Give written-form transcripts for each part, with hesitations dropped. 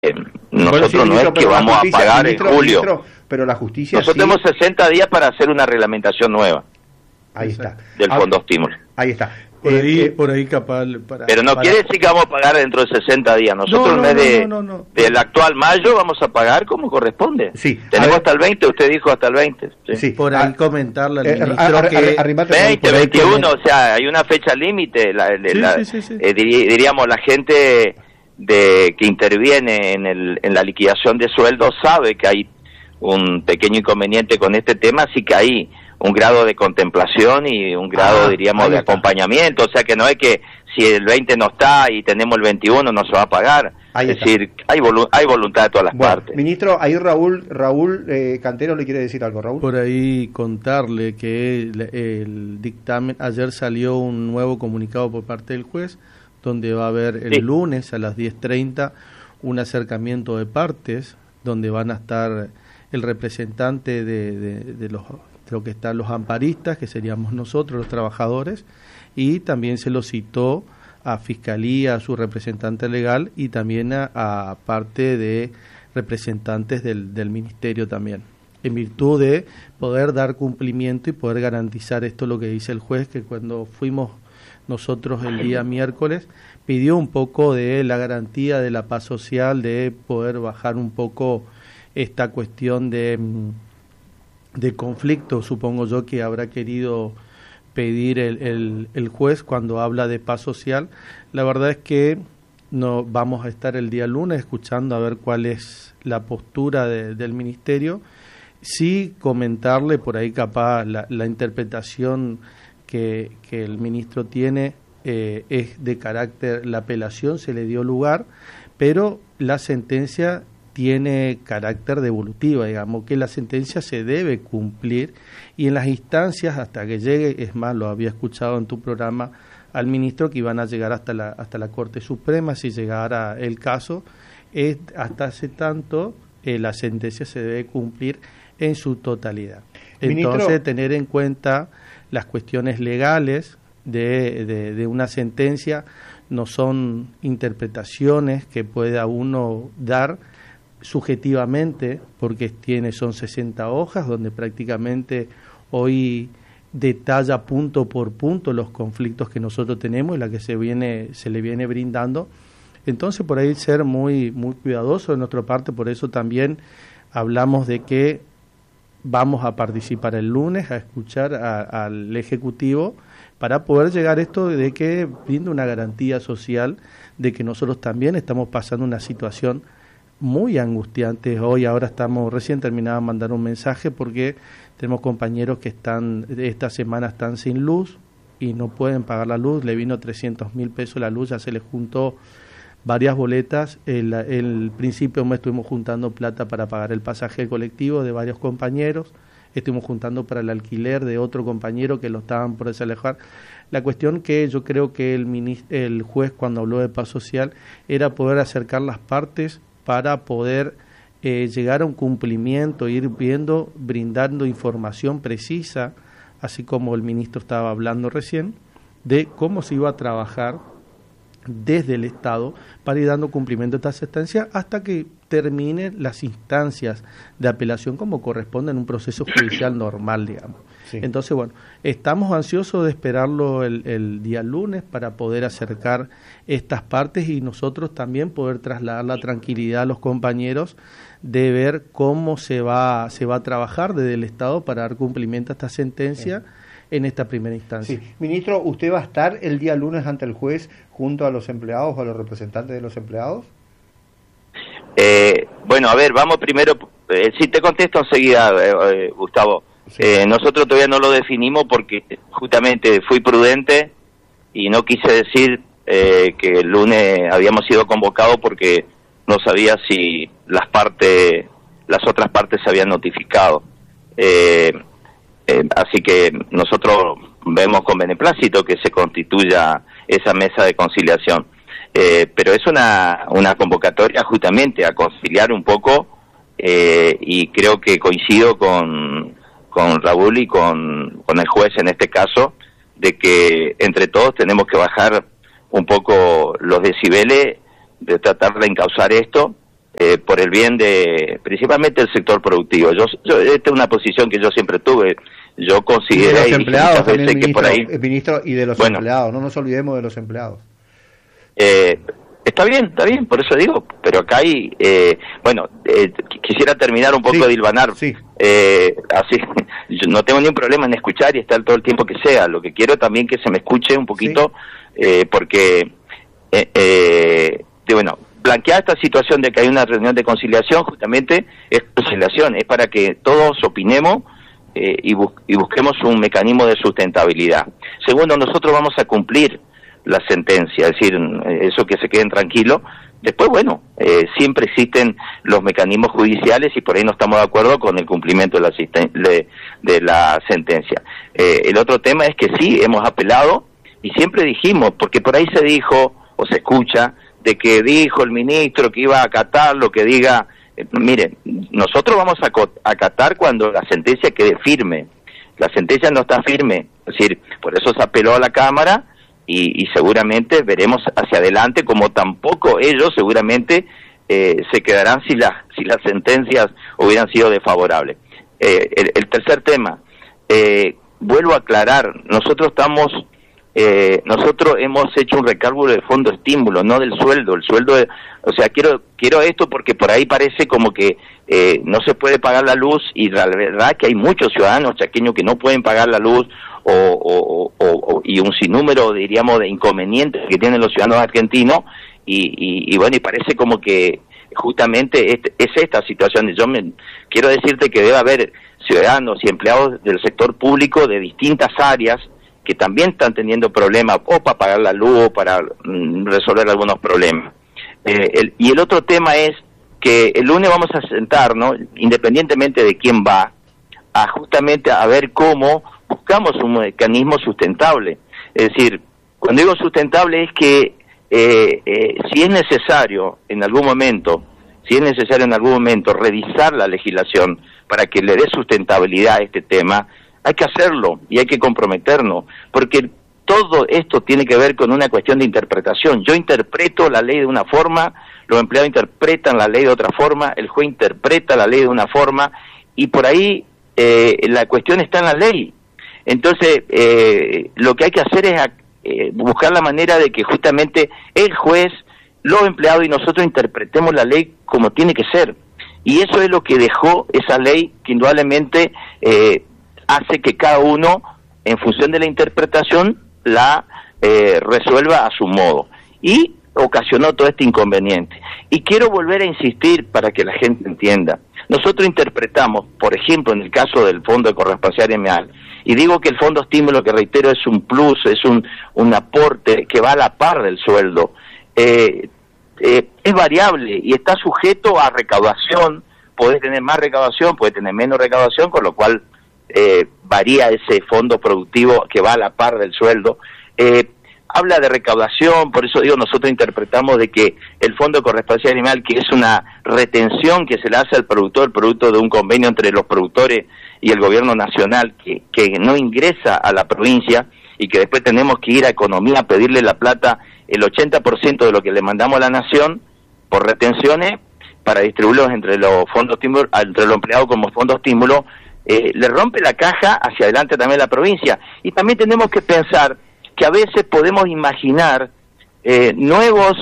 nosotros bueno, sí, no es que vamos a pagar en julio. Pero la justicia nosotros tenemos 60 días para hacer una reglamentación nueva. Ahí está. Del fondo estímulo. Ahí está. Por ahí capaz... Pero no quiere decir que vamos a pagar dentro de 60 días. Nosotros en vez del actual mayo vamos a pagar como corresponde. Sí. Tenemos hasta el 20, usted dijo hasta el 20. Sí. Por ahí comentarle al ministro que... 20, 21, o sea, hay una fecha límite. Diríamos, la gente que interviene en la liquidación de sueldos sabe que hay un pequeño inconveniente con este tema, así que hay un grado de contemplación y un grado, diríamos, de acompañamiento, o sea que no es que si el 20 no está y tenemos el 21 no se va a pagar, es decir, hay voluntad de todas las partes. Ministro, ahí Raúl Cantero le quiere decir algo. Raúl. Por ahí contarle que el dictamen, ayer salió un nuevo comunicado por parte del juez, donde va a haber el lunes a las 10:30 un acercamiento de partes, donde van a estar el representante de lo que están los amparistas, que seríamos nosotros, los trabajadores, y también se lo citó a Fiscalía, a su representante legal, y también a parte de representantes del Ministerio también, en virtud de poder dar cumplimiento y poder garantizar esto, lo que dice el juez, que cuando fuimos nosotros el día miércoles, pidió un poco de la garantía de la paz social, de poder bajar un poco esta cuestión de conflicto, supongo yo, que habrá querido pedir el juez cuando habla de paz social. La verdad es que no vamos a estar el día lunes escuchando a ver cuál es la postura del ministerio. Sí comentarle por ahí capaz la interpretación que el ministro tiene es de carácter, la apelación se le dio lugar, pero la sentencia tiene carácter devolutiva, digamos, que la sentencia se debe cumplir y en las instancias hasta que llegue, es más, lo había escuchado en tu programa al ministro, que iban a llegar hasta la Corte Suprema si llegara el caso, hasta hace tanto la sentencia se debe cumplir en su totalidad. Entonces, ministro, tener en cuenta las cuestiones legales de una sentencia, no son interpretaciones que pueda uno dar subjetivamente, porque son 60 hojas donde prácticamente hoy detalla punto por punto los conflictos que nosotros tenemos y la que se le viene brindando. Entonces, por ahí ser muy cuidadoso de nuestra parte, por eso también hablamos de que vamos a participar el lunes a escuchar al Ejecutivo para poder llegar a esto de que brinde una garantía social de que nosotros también estamos pasando una situación muy angustiante. Ahora recién terminaba de mandar un mensaje porque tenemos compañeros que esta semana están sin luz y no pueden pagar la luz, le vino 300.000 pesos la luz, ya se les juntó varias boletas, el principio del mes estuvimos juntando plata para pagar el pasaje colectivo de varios compañeros, estuvimos juntando para el alquiler de otro compañero que lo estaban por desalojar. La cuestión que yo creo que el juez cuando habló de paz social era poder acercar las partes para poder llegar a un cumplimiento, ir brindando información precisa, así como el ministro estaba hablando recién, de cómo se iba a trabajar desde el Estado para ir dando cumplimiento a esta sentencia hasta que terminen las instancias de apelación como corresponde en un proceso judicial normal, digamos. Sí. Entonces, bueno, estamos ansiosos de esperarlo el día lunes para poder acercar estas partes y nosotros también poder trasladar la tranquilidad a los compañeros de ver cómo se va a trabajar desde el Estado para dar cumplimiento a esta sentencia en esta primera instancia. Sí. Ministro, ¿usted va a estar el día lunes ante el juez junto a los empleados o a los representantes de los empleados? Bueno, a ver, vamos primero, si te contesto enseguida, Gustavo. Sí. Nosotros todavía no lo definimos porque justamente fui prudente y no quise decir que el lunes habíamos sido convocados porque no sabía si las otras partes se habían notificado. Así que nosotros vemos con beneplácito que se constituya esa mesa de conciliación. Pero es una convocatoria justamente a conciliar un poco y creo que coincido con Raúl y con el juez en este caso, de que entre todos tenemos que bajar un poco los decibeles, de tratar de encauzar esto por el bien de principalmente el sector productivo. Esta es una posición que yo siempre tuve. Yo consideré y de los empleados muchas veces ministro, que por ahí, ministro, y de los empleados, no nos olvidemos de los empleados. Está bien, por eso digo, pero acá hay, quisiera terminar un poco de hilvanar, así, yo no tengo ningún problema en escuchar y estar todo el tiempo que sea, lo que quiero también que se me escuche un poquito, porque, blanquear esta situación de que hay una reunión de conciliación, justamente es conciliación, es para que todos opinemos y busquemos un mecanismo de sustentabilidad. Segundo, nosotros vamos a cumplir la sentencia, es decir, eso que se queden tranquilos. Después, siempre existen los mecanismos judiciales y por ahí no estamos de acuerdo con el cumplimiento de la sentencia. El otro tema es que sí, hemos apelado y siempre dijimos, porque por ahí se dijo o se escucha de que dijo el ministro que iba a acatar lo que diga. Miren, nosotros vamos a acatar cuando la sentencia quede firme. La sentencia no está firme, es decir, por eso se apeló a la Cámara y seguramente veremos hacia adelante, como tampoco ellos seguramente se quedarán si las sentencias hubieran sido desfavorables. El tercer tema, vuelvo a aclarar, nosotros hemos hecho un recálculo del fondo estímulo, no del sueldo. El sueldo, quiero esto porque por ahí parece como que no se puede pagar la luz y la verdad que hay muchos ciudadanos chaqueños que no pueden pagar la luz y un sinnúmero, diríamos, de inconvenientes que tienen los ciudadanos argentinos y parece como que justamente es esta situación. Quiero decirte que debe haber ciudadanos y empleados del sector público de distintas áreas que también están teniendo problemas o para pagar la luz o para resolver algunos problemas. Y el otro tema es que el lunes vamos a sentarnos, independientemente de quién va, justamente a ver cómo buscamos un mecanismo sustentable. Es decir, cuando digo sustentable es que si es necesario en algún momento revisar la legislación para que le dé sustentabilidad a este tema, hay que hacerlo y hay que comprometernos, porque todo esto tiene que ver con una cuestión de interpretación. Yo interpreto la ley de una forma, los empleados interpretan la ley de otra forma, el juez interpreta la ley de una forma, y por ahí la cuestión está en la ley. Entonces, lo que hay que hacer es buscar la manera de que justamente el juez, los empleados y nosotros interpretemos la ley como tiene que ser. Y eso es lo que dejó esa ley, que indudablemente hace que cada uno, en función de la interpretación, la resuelva a su modo. Y ocasionó todo este inconveniente. Y quiero volver a insistir para que la gente entienda. Nosotros interpretamos, por ejemplo, en el caso del Fondo de Correspondencia Gremial, y digo que el Fondo Estímulo, que reitero, es un plus, es un aporte que va a la par del sueldo, es variable y está sujeto a recaudación. Podés tener más recaudación, podés tener menos recaudación, con lo cual varía ese fondo productivo que va a la par del sueldo. Habla de recaudación, por eso digo, nosotros interpretamos de que el Fondo de Correspondencia Animal, que es una retención que se le hace al productor, producto de un convenio entre los productores y el gobierno nacional, que no ingresa a la provincia y que después tenemos que ir a Economía a pedirle la plata, el 80% de lo que le mandamos a la nación por retenciones, para distribuirlos entre los fondos estímulo, entre los empleados como fondos estímulo, le rompe la caja hacia adelante también la provincia. Y también tenemos que pensar que a veces podemos imaginar nuevas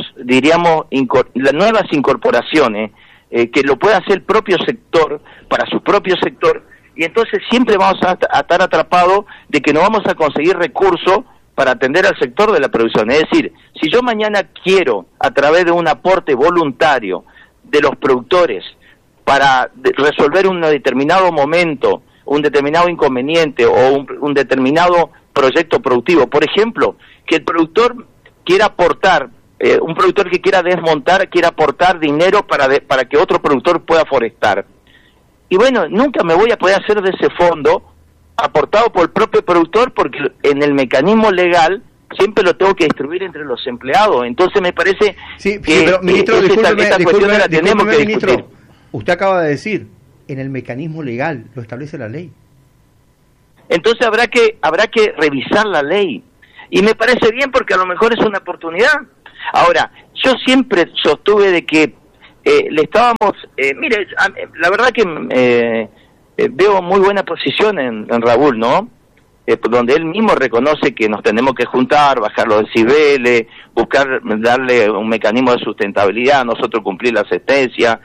incorporaciones que lo pueda hacer el propio sector para su propio sector, y entonces siempre vamos a estar atrapados de que no vamos a conseguir recursos para atender al sector de la producción. Es decir, si yo mañana quiero, a través de un aporte voluntario de los productores, para resolver un determinado momento, un determinado inconveniente o un determinado proyecto productivo, por ejemplo, que el productor quiera aportar, un productor que quiera desmontar, quiera aportar dinero para que otro productor pueda forestar. Y bueno, nunca me voy a poder hacer de ese fondo aportado por el propio productor, porque en el mecanismo legal siempre lo tengo que distribuir entre los empleados. Entonces me parece pero, ministro, esta cuestión la tenemos que discutir. Ministro, usted acaba de decir, en el mecanismo legal lo establece la ley. Entonces habrá que revisar la ley. Y me parece bien, porque a lo mejor es una oportunidad. Ahora, yo siempre sostuve de que le estábamos... mire, la verdad que veo muy buena posición en Raúl, ¿no? Donde él mismo reconoce que nos tenemos que juntar, bajar los decibeles, buscar darle un mecanismo de sustentabilidad, nosotros cumplir la sentencia.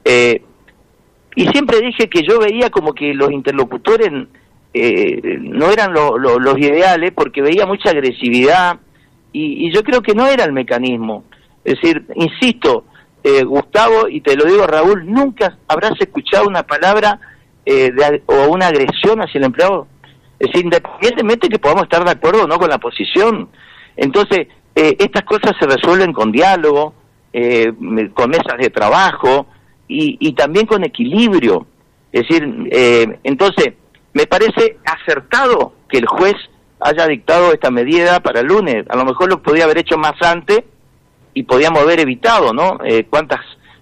Y siempre dije que yo veía como que los interlocutores no eran los ideales, porque veía mucha agresividad, y yo creo que no era el mecanismo. Es decir, insisto, Gustavo, y te lo digo, Raúl, nunca habrás escuchado una palabra o una agresión hacia el empleado. Es decir, independientemente que podamos estar de acuerdo o no con la posición. Entonces, estas cosas se resuelven con diálogo, con mesas de trabajo y también con equilibrio. Es decir, entonces, me parece acertado que el juez haya dictado esta medida para el lunes. A lo mejor lo podía haber hecho más antes y podíamos haber evitado, ¿no? Cuántas,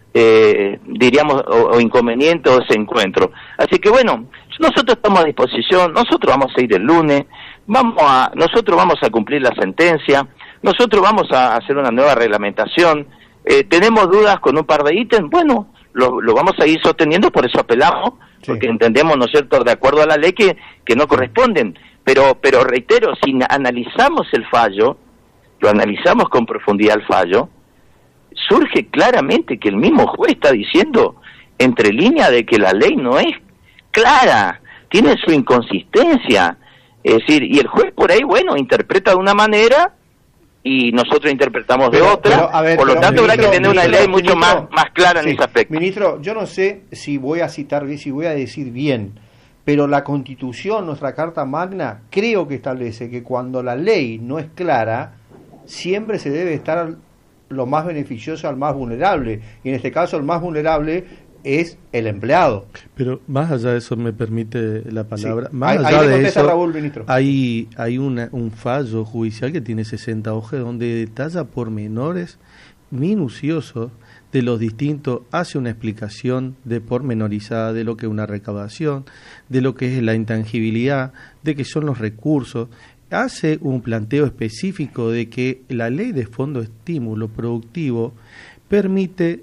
diríamos, o inconvenientes o desencuentros. Así que bueno, nosotros estamos a disposición, nosotros vamos a ir el lunes, nosotros vamos a cumplir la sentencia, nosotros vamos a hacer una nueva reglamentación, tenemos dudas con un par de ítems, bueno, lo vamos a ir sosteniendo, por eso apelamos, porque entendemos, ¿no es cierto?, de acuerdo a la ley que no corresponden, pero reitero, si analizamos el fallo, lo analizamos con profundidad el fallo, surge claramente que el mismo juez está diciendo entre líneas de que la ley no es clara, tiene su inconsistencia, es decir, y el juez por ahí, bueno, interpreta de una manera y nosotros interpretamos de otra, por lo tanto habrá que tener una ley mucho más clara en ese aspecto. Ministro, yo no sé si voy a citar bien, si voy a decir bien, pero la Constitución, nuestra Carta Magna, creo que establece que cuando la ley no es clara, siempre se debe estar lo más beneficioso al más vulnerable, y en este caso el más vulnerable es el empleado. Pero más allá de eso, me permite la palabra, más allá de eso, Raúl, ministro, hay un fallo judicial que tiene 60 hojas donde detalla pormenores minuciosos de los distintos, hace una explicación de pormenorizada de lo que es una recaudación, de lo que es la intangibilidad, de qué son los recursos, hace un planteo específico de que la ley de fondo de estímulo productivo permite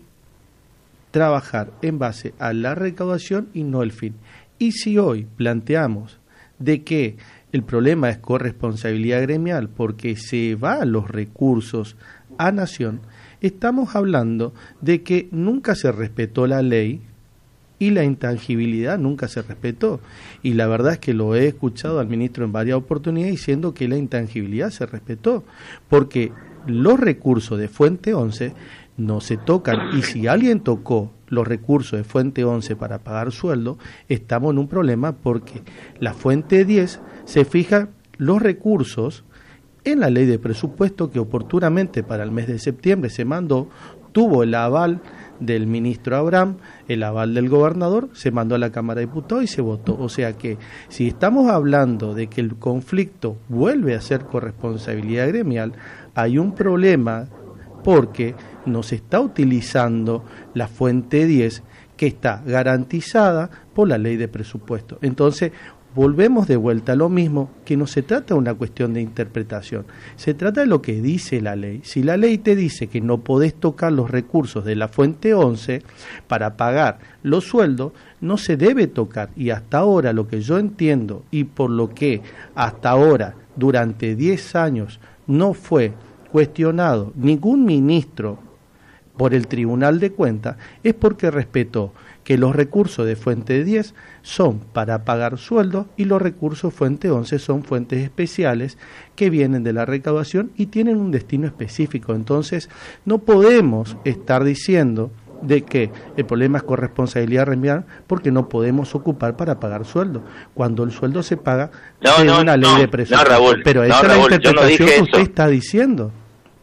trabajar en base a la recaudación y no el fin. Y si hoy planteamos de que el problema es corresponsabilidad gremial porque se van los recursos a nación, estamos hablando de que nunca se respetó la ley y la intangibilidad nunca se respetó. Y la verdad es que lo he escuchado al ministro en varias oportunidades diciendo que la intangibilidad se respetó, porque los recursos de Fuente 11 no se tocan, y si alguien tocó los recursos de Fuente 11 para pagar sueldo, estamos en un problema, porque la Fuente 10 se fija los recursos en la ley de presupuesto que oportunamente para el mes de septiembre se mandó, tuvo el aval del ministro Abraham, el aval del gobernador, se mandó a la Cámara de Diputados y se votó. O sea que si estamos hablando de que el conflicto vuelve a ser corresponsabilidad gremial, hay un problema porque no se está utilizando la Fuente 10 que está garantizada por la ley de presupuesto. Entonces, volvemos de vuelta a lo mismo, que no se trata de una cuestión de interpretación, se trata de lo que dice la ley. Si la ley te dice que no podés tocar los recursos de la Fuente 11 para pagar los sueldos, no se debe tocar. Y hasta ahora lo que yo entiendo, y por lo que hasta ahora, durante 10 años, no fue cuestionado ningún ministro por el Tribunal de Cuentas, es porque respetó que los recursos de Fuente 10 son para pagar sueldos y los recursos Fuente 11 son fuentes especiales que vienen de la recaudación y tienen un destino específico. Entonces, no podemos estar diciendo de que el problema es corresponsabilidad gremial porque no podemos ocupar para pagar sueldo, cuando el sueldo se paga en una ley de presupuesto. No, Raúl, pero esa es la interpretación que usted está diciendo.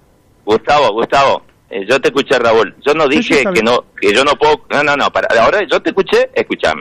Gustavo, yo te escuché, Raúl. Yo no dije que yo no puedo. Ahora yo te escuché, escúchame.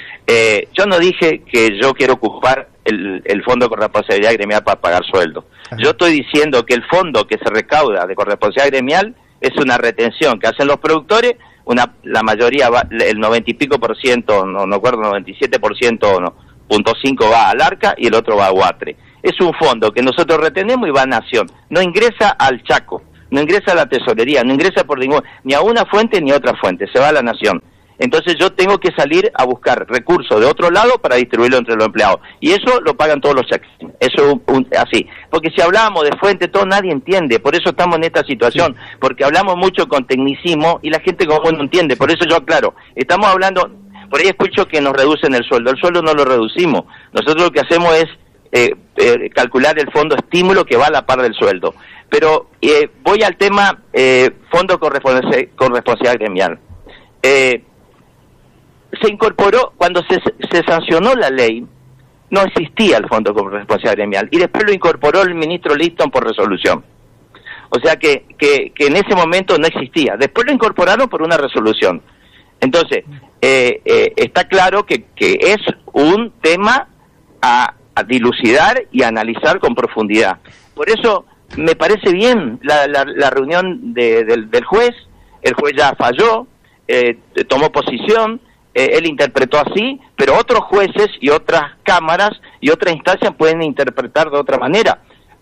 Yo no dije que yo quiero ocupar el fondo de corresponsabilidad gremial para pagar sueldo. Ajá. Yo estoy diciendo que el fondo que se recauda de corresponsabilidad gremial es una retención que hacen los productores. La mayoría va, el 90 y pico por ciento, no acuerdo, 97% no, .5 va al Arca y el otro va a Guatre. Es un fondo que nosotros retenemos y va a Nación. No ingresa al Chaco. no ingresa a la tesorería, no ingresa por ni a una fuente ni a otra fuente, se va a la nación. Entonces yo tengo que salir a buscar recursos de otro lado para distribuirlo entre los empleados. Y eso lo pagan todos los chaqueños. Eso así. Porque si hablamos de fuente, todo nadie entiende. Por eso estamos en esta situación. Sí. Porque hablamos mucho con tecnicismo y la gente como no entiende. Por eso yo aclaro. Estamos hablando, por ahí escucho que nos reducen el sueldo. El sueldo no lo reducimos. Nosotros lo que hacemos es calcular el fondo estímulo que va a la par del sueldo. Pero voy al tema fondo con responsabilidad gremial. Se incorporó, cuando se sancionó la ley, no existía el fondo con responsabilidad gremial, y después lo incorporó el ministro Liston por resolución. O sea que en ese momento no existía. Después lo incorporaron por una resolución. Entonces, está claro que es un tema a dilucidar y a analizar con profundidad. Por eso me parece bien la reunión del juez. El juez ya falló, tomó posición. Él interpretó así, pero otros jueces y otras cámaras y otras instancias pueden interpretar de otra manera,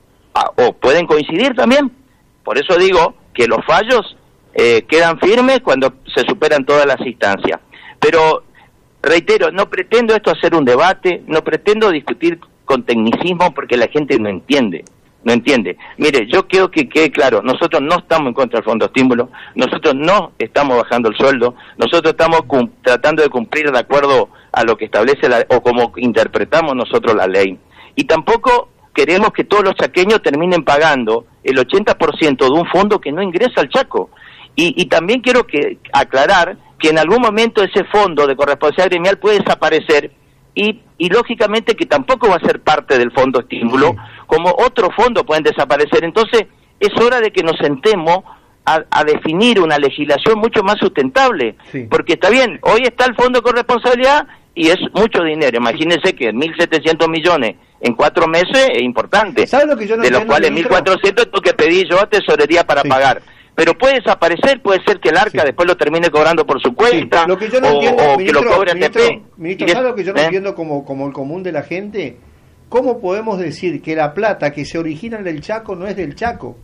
o pueden coincidir también. Por eso digo que los fallos quedan firmes cuando se superan todas las instancias. Pero, reitero, no pretendo esto hacer un debate, no pretendo discutir con tecnicismo porque la gente no entiende. Mire, yo quiero que quede claro, nosotros no estamos en contra del fondo estímulo, nosotros no estamos bajando el sueldo, nosotros estamos tratando de cumplir de acuerdo a lo que establece o como interpretamos nosotros la ley. Y tampoco queremos que todos los chaqueños terminen pagando el 80% de un fondo que no ingresa al Chaco. Y también quiero aclarar que en algún momento ese fondo de corresponsabilidad gremial puede desaparecer y lógicamente que tampoco va a ser parte del fondo estímulo, como otros fondos pueden desaparecer. Entonces es hora de que nos sentemos a definir una legislación mucho más sustentable, porque está bien, hoy está el fondo de corresponsabilidad y es mucho dinero. Imagínense que 1.700 millones en 4 meses es importante, ¿sabe lo que yo no de los cuales 1.400 tengo que pedir yo a tesorería para pagar. Pero puede desaparecer, puede ser que el ARCA después lo termine cobrando por su cuenta, lo que yo no entiendo, o ministro, que lo cobre ATP. Ministro, ¿sabe lo que yo no entiendo como el común de la gente? ¿Cómo podemos decir que la plata que se origina en el Chaco no es del Chaco?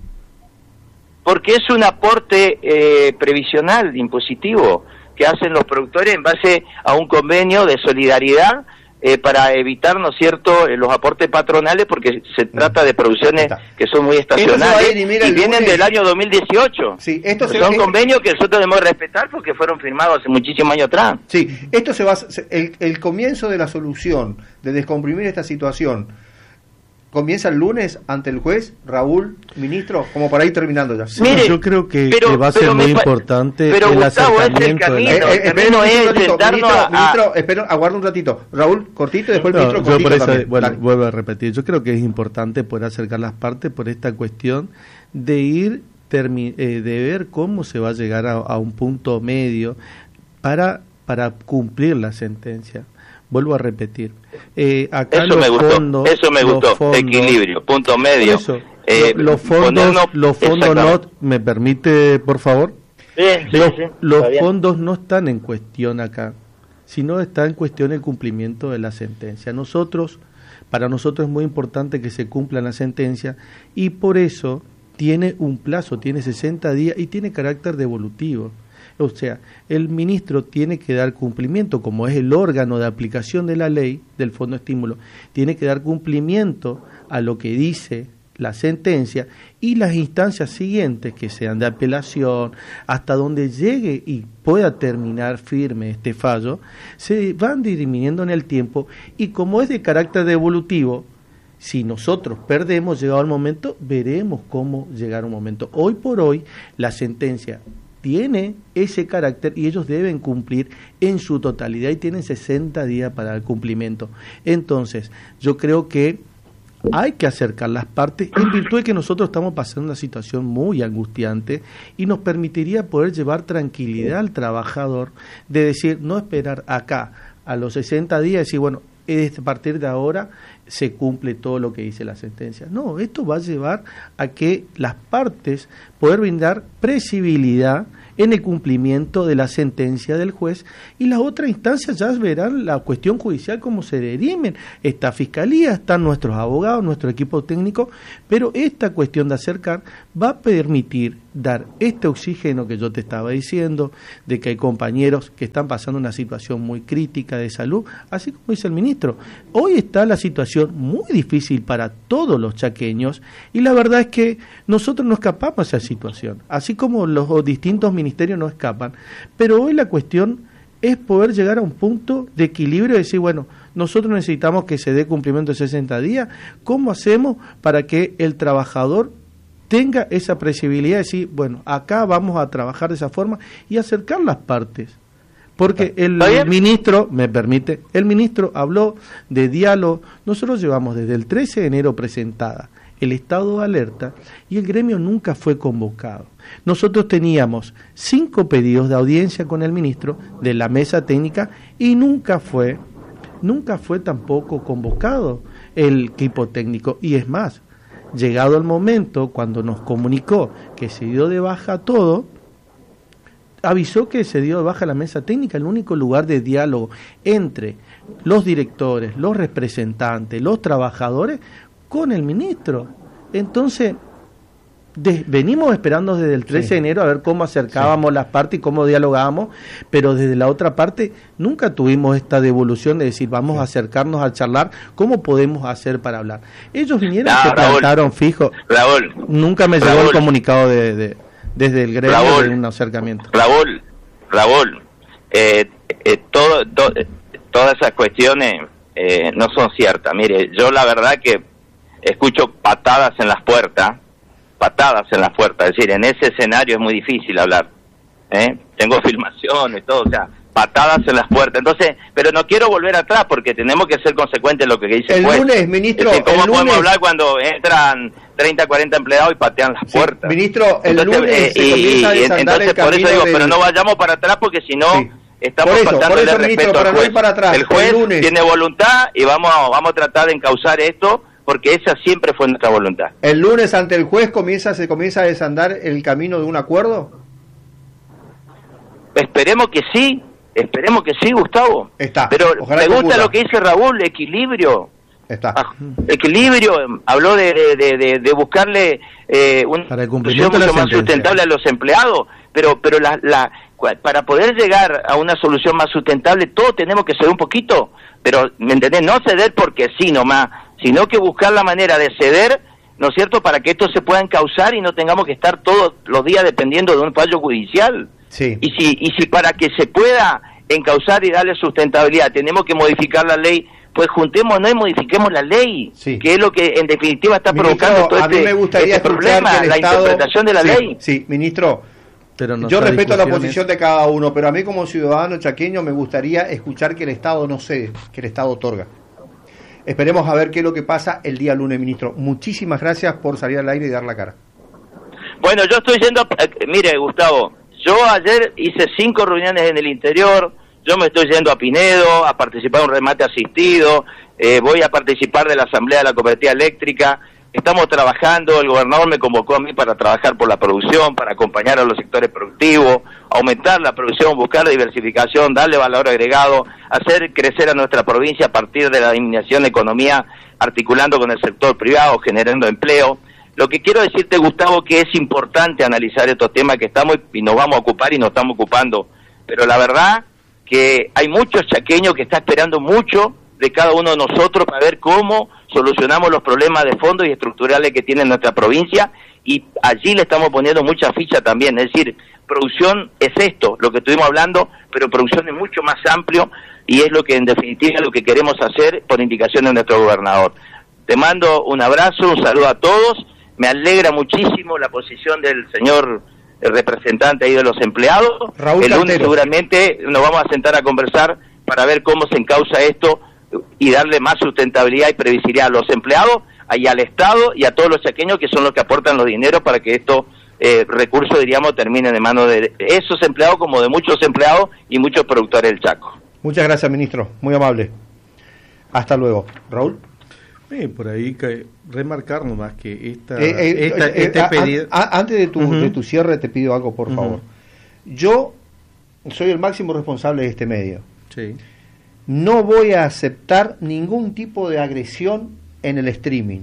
Porque es un aporte previsional, impositivo, que hacen los productores en base a un convenio de solidaridad para evitar, ¿no es cierto?, los aportes patronales, porque se trata de producciones que son muy estacionales y vienen del año 2018. Sí, son convenios que nosotros debemos respetar porque fueron firmados hace muchísimos años atrás. Sí, esto se va el comienzo de la solución de descomprimir esta situación comienza el lunes ante el juez, Raúl, ministro, como para ir terminando ya. Sí, mire, yo creo que va a ser muy importante el Gustavo, acercamiento. Ministro, espero, aguarda un ratito. Raúl, cortito, y después el ministro cortito también. Bueno, vuelvo a repetir, yo creo que es importante poder acercar las partes por esta cuestión de ir, de ver cómo se va a llegar a un punto medio para cumplir la sentencia. Vuelvo a repetir. Acá eso me gustó, equilibrio, punto medio. Eso, los fondos no, ¿me permite, por favor? Los fondos no están en cuestión acá, sino está en cuestión el cumplimiento de la sentencia. Para nosotros es muy importante que se cumpla la sentencia y por eso tiene un plazo, tiene 60 días y tiene carácter devolutivo. O sea, el ministro tiene que dar cumplimiento, como es el órgano de aplicación de la ley del Fondo de Estímulo, tiene que dar cumplimiento a lo que dice la sentencia y las instancias siguientes, que sean de apelación, hasta donde llegue y pueda terminar firme este fallo, se van disminuyendo en el tiempo y como es de carácter devolutivo, si nosotros perdemos, llegado el momento, veremos cómo llegar un momento. Hoy por hoy, la sentencia tiene ese carácter y ellos deben cumplir en su totalidad y tienen 60 días para el cumplimiento. Entonces, yo creo que hay que acercar las partes en virtud de que nosotros estamos pasando una situación muy angustiante y nos permitiría poder llevar tranquilidad al trabajador de decir, no esperar acá a los 60 días y decir, bueno, a partir de ahora se cumple todo lo que dice la sentencia. No, esto va a llevar a que las partes poder brindar previsibilidad en el cumplimiento de la sentencia del juez, y las otras instancias ya verán la cuestión judicial como se dirimen. Está Fiscalía, están nuestros abogados, nuestro equipo técnico, pero esta cuestión de acercar va a permitir dar este oxígeno que yo te estaba diciendo, de que hay compañeros que están pasando una situación muy crítica de salud, así como dice el ministro. Hoy está la situación muy difícil para todos los chaqueños, y la verdad es que nosotros no escapamos a esa situación, así como los distintos ministerios no escapan, pero hoy la cuestión es poder llegar a un punto de equilibrio y decir, bueno, nosotros necesitamos que se dé cumplimiento de 60 días, ¿cómo hacemos para que el trabajador tenga esa previsibilidad de decir, bueno, acá vamos a trabajar de esa forma y acercar las partes? Porque el ministro, me permite, el ministro habló de diálogo. Nosotros llevamos desde el 13 de enero presentada el estado de alerta y el gremio nunca fue convocado. Nosotros teníamos 5 pedidos de audiencia con el ministro de la mesa técnica y nunca fue tampoco convocado el equipo técnico. Y es más, llegado el momento, cuando nos comunicó que se dio de baja todo, avisó que se dio de baja la mesa técnica, el único lugar de diálogo entre los directores, los representantes, los trabajadores, con el ministro. Entonces, venimos esperando desde el 13 de enero a ver cómo acercábamos las partes y cómo dialogábamos, pero desde la otra parte nunca tuvimos esta devolución de decir, vamos a acercarnos a charlar, ¿cómo podemos hacer para hablar? Ellos vinieron, se plantaron fijo. Raúl, nunca me llegó el comunicado desde el gremio de un acercamiento. Raúl, todas esas cuestiones no son ciertas. Mire, yo la verdad que escucho patadas en las puertas, es decir, en ese escenario es muy difícil hablar, tengo filmaciones, todo, o sea, patadas en las puertas. Entonces, pero no quiero volver atrás porque tenemos que ser consecuentes en lo que dice el juez. Lunes, ministro, es decir, ¿cómo podemos hablar cuando entran 30, 40 empleados y patean las puertas? Ministro, el lunes se comienza a desandar el camino. Por eso digo, pero no vayamos para atrás porque si no... Sí. Estamos faltándole respeto al juez. Para atrás, el juez tiene voluntad y vamos a tratar de encauzar esto porque esa siempre fue nuestra voluntad. ¿El lunes ante el juez se comienza a desandar el camino de un acuerdo? Esperemos que sí, Gustavo. Pero me gusta lo que dice Raúl, equilibrio. Equilibrio, habló de buscarle una solución mucho más sustentable a los empleados, pero para poder llegar a una solución más sustentable, todos tenemos que ceder un poquito, pero, ¿me entendés? No ceder porque sí nomás, sino que buscar la manera de ceder, ¿no es cierto?, para que esto se pueda encauzar y no tengamos que estar todos los días dependiendo de un fallo judicial. Sí. Y si para que se pueda encauzar y darle sustentabilidad tenemos que modificar la ley, pues juntémonos y modifiquemos la ley, que es lo que en definitiva está provocando todo este problema, la interpretación de la ley. Sí, ministro, yo respeto la posición de cada uno, pero a mí como ciudadano chaqueño me gustaría escuchar que el Estado no cede, que el Estado otorga. Esperemos a ver qué es lo que pasa el día lunes, ministro. Muchísimas gracias por salir al aire y dar la cara. Bueno, yo estoy yendo, mire Gustavo, yo ayer hice 5 reuniones en el interior, yo me estoy yendo a Pinedo a participar en un remate asistido, voy a participar de la asamblea de la cooperativa eléctrica, estamos trabajando, el gobernador me convocó a mí para trabajar por la producción, para acompañar a los sectores productivos, aumentar la producción, buscar la diversificación, darle valor agregado, hacer crecer a nuestra provincia a partir de la disminución de economía, articulando con el sector privado, generando empleo. Lo que quiero decirte, Gustavo, que es importante analizar estos temas que estamos y nos vamos a ocupar y nos estamos ocupando, pero la verdad que hay muchos chaqueños que están esperando mucho de cada uno de nosotros para ver cómo solucionamos los problemas de fondo y estructurales que tiene nuestra provincia, y allí le estamos poniendo mucha ficha también. Es decir, producción es esto, lo que estuvimos hablando, pero producción es mucho más amplio y es lo que en definitiva lo que queremos hacer por indicación de nuestro gobernador. Te mando un abrazo, un saludo a todos, me alegra muchísimo la posición del señor representante ahí de los empleados. Raúl el lunes seguramente nos vamos a sentar a conversar para ver cómo se encauza esto y darle más sustentabilidad y previsibilidad a los empleados, y al Estado y a todos los chaqueños que son los que aportan los dineros para que estos recursos, diríamos, terminen en manos de esos empleados como de muchos empleados y muchos productores del Chaco. Muchas gracias, ministro, muy amable. Hasta luego. Raúl. Por ahí remarcar nomás que este pedido... Antes de tu cierre te pido algo, por favor. Yo soy el máximo responsable de este medio. Sí. No voy a aceptar ningún tipo de agresión en el streaming.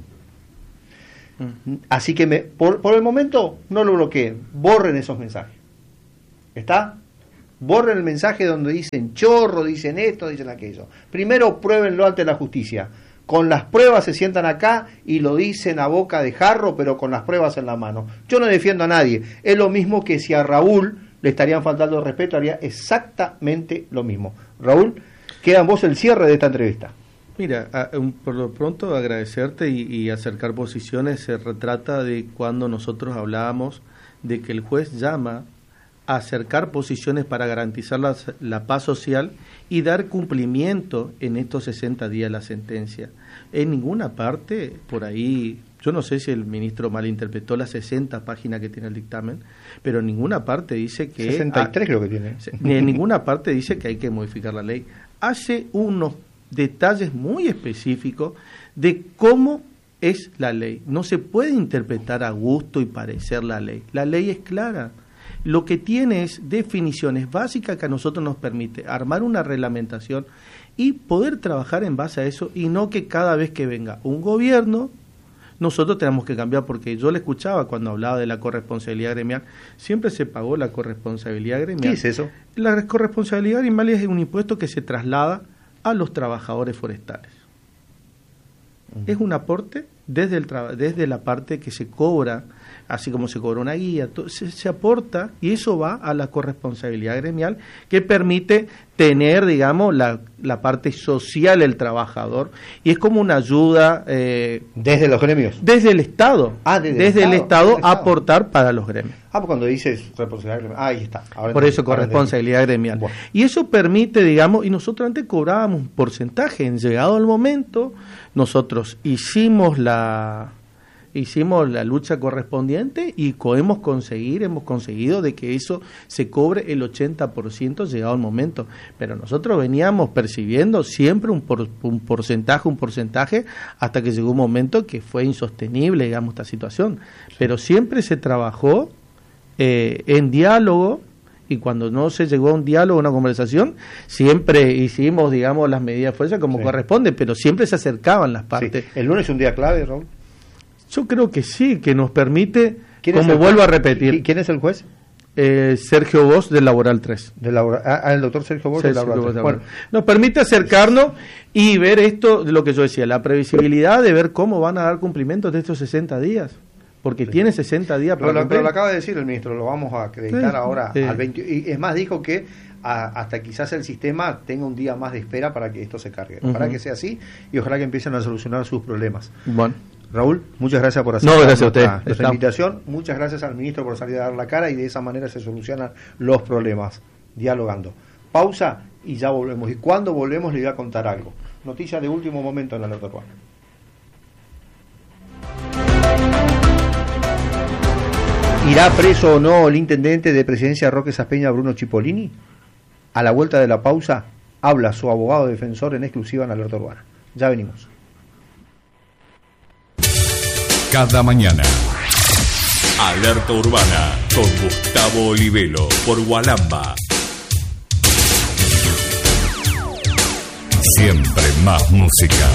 Así que por el momento no lo bloqueen, borren esos mensajes. ¿Está? Borren el mensaje donde dicen chorro, dicen esto, dicen aquello. Primero pruébenlo ante la justicia. Con las pruebas se sientan acá y lo dicen a boca de jarro, pero con las pruebas en la mano. Yo no defiendo a nadie. Es lo mismo que si a Raúl le estarían faltando el respeto, haría exactamente lo mismo. Raúl, queda en vos el cierre de esta entrevista. Mira, por lo pronto agradecerte y acercar posiciones. Se retrata de cuando nosotros hablábamos de que el juez llama a acercar posiciones para garantizar la paz social y dar cumplimiento en estos 60 días a la sentencia. En ninguna parte, por ahí, yo no sé si el ministro malinterpretó las 60 páginas que tiene el dictamen, pero en ninguna parte dice que... 63 creo que tiene. En ninguna parte dice que hay que modificar la ley. Hace unos detalles muy específicos de cómo es la ley. No se puede interpretar a gusto y parecer la ley. La ley es clara. Lo que tiene es definiciones básicas que a nosotros nos permite armar una reglamentación y poder trabajar en base a eso, y no que cada vez que venga un gobierno nosotros tenemos que cambiar, porque yo le escuchaba cuando hablaba de la corresponsabilidad gremial, siempre se pagó la corresponsabilidad gremial. ¿Qué es eso? La corresponsabilidad gremial es un impuesto que se traslada a los trabajadores forestales. Es un aporte desde la parte que se cobra, así como se cobra una guía, se aporta, y eso va a la corresponsabilidad gremial, que permite tener, digamos, la parte social del trabajador, y es como una ayuda... ¿desde los gremios? Desde el Estado. Desde el Estado aportar para los gremios. Pues cuando dices responsabilidad gremial, ahí está. Por eso corresponsabilidad gremial. Bueno. Y eso permite, digamos, y nosotros antes cobrábamos un porcentaje, en llegado el momento, nosotros hicimos la lucha correspondiente y hemos conseguido de que eso se cobre el 80% llegado el momento, pero nosotros veníamos percibiendo siempre un porcentaje hasta que llegó un momento que fue insostenible, digamos, esta situación, pero siempre se trabajó en diálogo, y cuando no se llegó a un diálogo, a una conversación, siempre hicimos, digamos, las medidas de fuerza como corresponde, pero siempre se acercaban las partes. Sí. ¿El lunes es un día clave, Raúl? Yo creo que sí, que nos permite, como vuelvo a repetir. ¿Quién es el juez? Sergio Bosch, del Laboral 3. El doctor Sergio Bosch, del Laboral 3. Bueno, nos permite acercarnos y ver esto, de lo que yo decía, la previsibilidad de ver cómo van a dar cumplimiento de estos 60 días. Porque tiene 60 días para cumplir. Pero lo acaba de decir el ministro, lo vamos a acreditar ahora al 20. Y es más, dijo que hasta quizás el sistema tenga un día más de espera para que esto se cargue. Ojalá que sea así y ojalá que empiecen a solucionar sus problemas. Bueno. Raúl, muchas gracias por aceptar gracias a usted. Nuestra invitación. Muchas gracias al ministro por salir a dar la cara, y de esa manera se solucionan los problemas, dialogando. Pausa y ya volvemos. Y cuando volvemos le voy a contar algo. Noticia de último momento en la Alerta Urbana. ¿Irá preso o no el intendente de Presidencia Roque Saspeña, Bruno Cipollini? A la vuelta de la pausa habla su abogado defensor en exclusiva en Alerta Urbana. Ya venimos. Cada mañana, Alerta Urbana con Gustavo Olivelo por Gualamba. Siempre más música.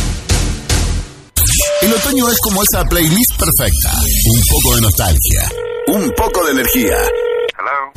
El otoño es como esa playlist perfecta. Un poco de nostalgia, un poco de energía